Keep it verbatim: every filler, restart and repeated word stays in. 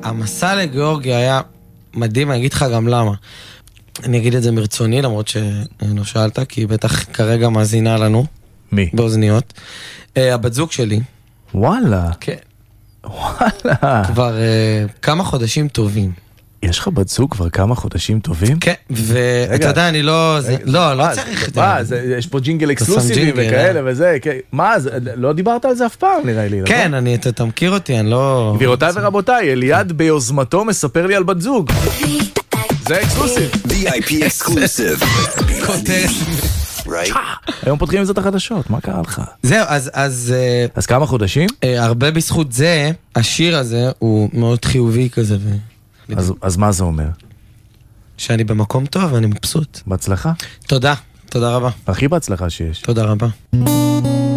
המסע לגיאורגיה היה מדהים, אני אגיד לך גם למה. אני אגיד את זה מרצוני, למרות שלא שאלת, כי בטח כרגע מאזינה לנו. מי? באוזניות. הבת זוג שלי. וואלה. כן. וואלה. כבר כמה חודשים טובים. יש לך בת זוג כבר כמה חודשים טובים? כן, ואתה יודע, אני לא... לא, לא צריך את זה. מה, יש פה ג'ינגל אקסקלוסיבי וכאלה וזה, מה, לא דיברת על זה אף פעם, נראה לי. כן, אתה מכיר אותי, אני לא... גבירותיי ורבותיי, אליעד ביוזמתו מספר לי על בת זוג. זה אקסקלוסיב. וי איי פי אקסקלוסיב. היום פותחים את זה את החדשות, מה קרה לך? זהו, אז... אז כמה חודשים? הרבה בזכות זה, השיר הזה הוא מאוד חיובי כזה. אז מה זה אומר? שאני במקום טוב ואני מבסוט. בהצלחה. תודה, תודה רבה. הכי בהצלחה שיש. תודה רבה.